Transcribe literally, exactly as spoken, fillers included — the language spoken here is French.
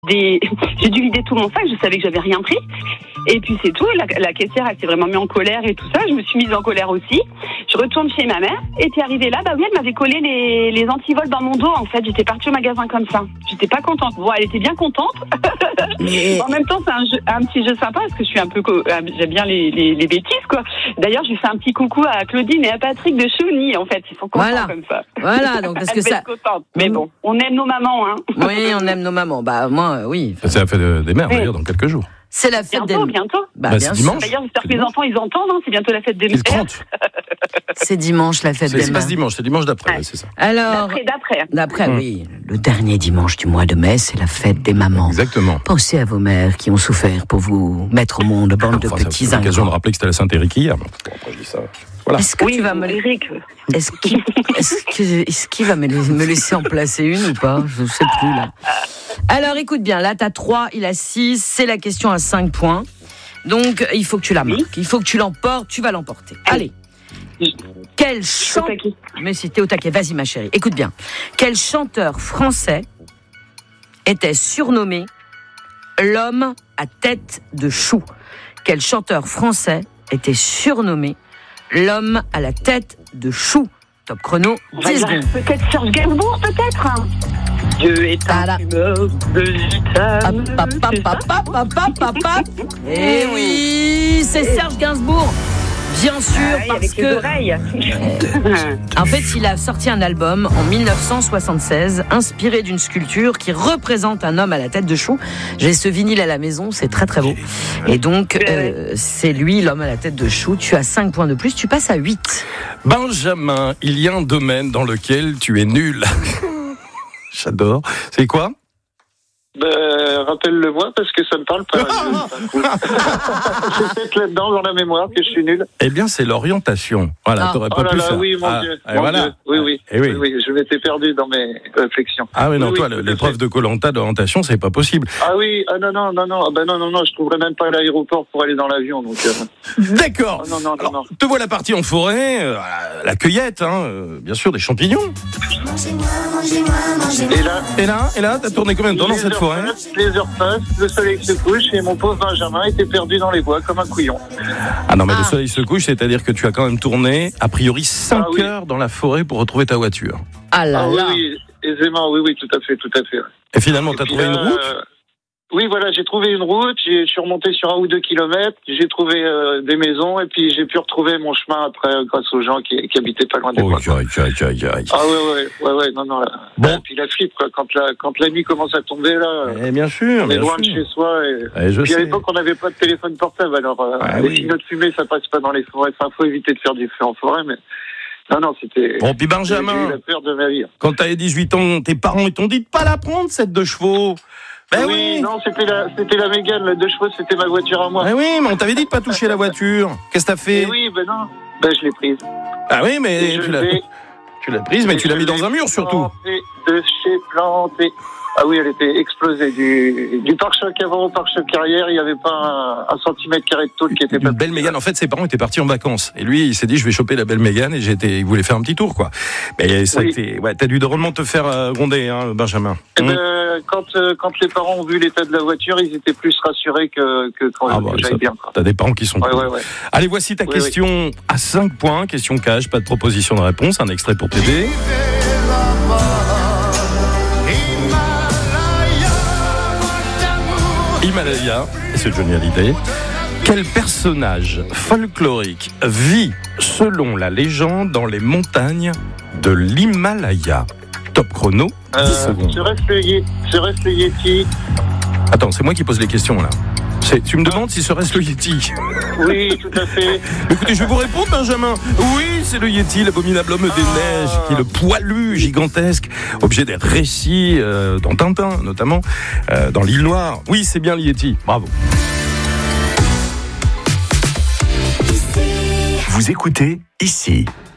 des, j'ai dû vider tout mon sac. Je savais que j'avais rien pris. Et puis c'est tout. La, la caissière, elle s'est vraiment mise en colère et tout ça. Je me suis mise en colère aussi. Je retourne chez ma mère. Et puis arrivée là, bah oui, elle m'avait collé les, les antivols dans mon dos. En fait, j'étais partie au magasin comme ça. J'étais pas contente. Bon, elle était bien contente. Mais... en même temps, c'est un, jeu, un petit jeu sympa parce que je suis un peu, j'aime bien les, les, les bêtises, quoi. D'ailleurs, je lui fais un petit coucou à Claudine et à Patrick de Chougny. En fait, ils sont contents voilà. comme ça. Voilà, donc parce que ça. Contente. Mais mmh. bon, on aime nos mamans, hein. Oui, on aime nos mamans. Bah moi, euh, oui. C'est la fête des mères, d'ailleurs, dans quelques jours. C'est la fête bientôt, des... bientôt. Bah, bah, bien c'est sûr. dimanche. D'ailleurs, j'espère que les enfants, ils entendent. Hein, c'est bientôt la fête des mères. C'est dimanche, la fête c'est, des c'est mères. pas ce dimanche, c'est dimanche d'après, ouais. ouais, c'est ça. Alors, d'après, d'après. D'après, mmh. oui. Le dernier dimanche du mois de mai, c'est la fête des mamans. Exactement. Pensez à vos mères qui ont souffert pour vous mettre au monde, bande enfin, de petits ingrats. C'est l'occasion de rappeler que c'était la Saint-Éric hier. Bon, après, je dis ça. Voilà. Est-ce que oui, tu vas me Eric. Est-ce qu'il, est-ce que, est-ce qu'il va me, me laisser en placer une ou pas? Je ne sais plus là. Alors écoute bien, là t'as trois, il a six, c'est la question à cinq points. Donc il faut que tu la marques, il faut que tu l'emportes, tu vas l'emporter. Allez. Quel chanteur... Mais si t'es au taquet, vas-y ma chérie, écoute bien. Quel chanteur français était surnommé l'homme à tête de chou? Quel chanteur français était surnommé l'homme à la tête de chou? Top chrono, dix secondes. Peut-être Serge Gainsbourg, peut-être. Dieu est un fumeur de gitane. Eh oui, c'est Serge Gainsbourg. Bien sûr, ah oui, parce avec que... les oreilles. En fait, il a sorti un album en dix-neuf cent soixante-seize, inspiré d'une sculpture qui représente un homme à la tête de chou. J'ai ce vinyle à la maison, c'est très très beau. Et donc, euh, c'est lui, l'homme à la tête de chou. Tu as cinq points de plus, tu passes à huit. Benjamin, il y a un domaine dans lequel tu es nul. J'adore. C'est quoi? Ben, rappelle-le-moi parce que ça me parle pas. C'est peut-être là-dedans dans la mémoire que je suis nul. Eh bien, c'est l'orientation. Voilà, ah. t'aurais oh pas là pu là, faire. Oui, mon ah, Dieu. Et Mon voilà. Dieu. Oui, oui. Et oui. oui, oui. Je m'étais perdu dans mes réflexions. Ah oui, non, oui, toi, oui, l'épreuve de Koh-Lanta d'orientation, c'est pas possible. Ah oui, ah non, non, non, non, ah ben non, non, non, je trouverais même pas à l'aéroport pour aller dans l'avion, donc. Euh... D'accord. Oh, non, non, Alors, non, non. te voilà parti en forêt, euh, la cueillette, hein, euh, bien sûr, des champignons. Mangez-moi, mangez-moi, mangez-moi. Et là, et là, et là, t'as tourné combien de temps dans cette forêt? passent, Les heures passent, le soleil se couche et mon pauvre Benjamin était perdu dans les bois comme un couillon. Ah non, mais Ah. le soleil se couche, c'est-à-dire que tu as quand même tourné, a priori, cinq Ah oui. heures dans la forêt pour retrouver ta voiture. Ah là Ah oui, là. oui, aisément, oui, oui, tout à fait, tout à fait. Ouais. Et finalement, Et t'as puis trouvé là, une route? euh, Oui, voilà, j'ai trouvé une route, j'ai, je suis remonté sur un ou deux kilomètres, j'ai trouvé euh, des maisons et puis j'ai pu retrouver mon chemin après euh, grâce aux gens qui, qui habitaient pas loin des Oh, bois. aïe, aïe, aïe, aïe. Ah ouais, ouais, ouais, ouais, non, non. Là. Bon. Et puis la flippe, quoi, quand la, quand la nuit commence à tomber, là, Eh bien sûr, on est bien loin sûr. de chez soi. Et, Eh, je puis à sais. l'époque, on n'avait pas de téléphone portable, alors euh, Ah les oui. signaux de fumée, ça passe pas dans les forêts. Enfin, faut éviter de faire du feu en forêt, mais non, non, c'était. Bon, puis J'ai eu Benjamin, la peur de ma vie. quand t'avais dix-huit ans, tes parents ils t'ont dit de pas la prendre, cette deux chevaux. Ben oui, oui. non, c'était la, c'était la Mégane, la deux chevaux, c'était ma voiture à moi. Ben oui, mais on t'avait dit de pas toucher la voiture. Qu'est-ce que t'as fait? Et oui, ben non, ben je l'ai prise. Ah oui, mais Et je tu l'as, l'ai- tu l'as prise, mais et tu l'as je mis dans l'ai un mur surtout. plantée de chez planté. Ah oui, elle était explosée. Du, du pare-choc avant au pare-choc arrière, il n'y avait pas un, un centimètre carré de tôle qui était pas. Une belle Mégane. En fait, ses parents étaient partis en vacances. Et lui, il s'est dit, je vais choper la belle Mégane. Et j'étais, il voulait faire un petit tour, quoi. Mais ça a Oui. été, ouais, t'as dû drôlement te faire euh, gronder, hein, Benjamin. Eh Hum. ben, quand, euh, quand les parents ont vu l'état de la voiture, ils étaient plus rassurés que, que quand Ah bah, j'allais ça- bien. Quoi. T'as des parents qui sont Ouais, cool. ouais, ouais. Allez, voici ta Oui, question à cinq points. Question cash, pas de proposition de réponse. Un extrait pour t'aider. Himalaya, et c'est Johnny Hallyday. Quel personnage folklorique vit, selon la légende, dans les montagnes de l'Himalaya? Top chrono, dix Euh, secondes. serait-ce le, Ye- serait-ce le Yeti? Attends, c'est moi qui pose les questions là. C'est, tu me demandes si serait-ce le Yeti? Oui, tout à fait. Écoutez, je vais vous répondre, Benjamin. Oui, c'est le Yeti, l'abominable homme des Ah. neiges, qui est le poilu gigantesque, objet des récits, euh, dans Tintin notamment, euh, dans l'île Noire. Oui, c'est bien le Yeti. Bravo. Vous écoutez ici.